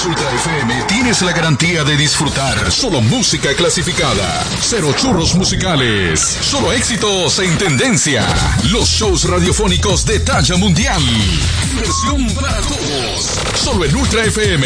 Ultra FM tienes la garantía de disfrutar solo música clasificada, cero churros musicales, solo éxitos en tendencia, los shows radiofónicos de talla mundial, diversión para todos, solo en Ultra FM.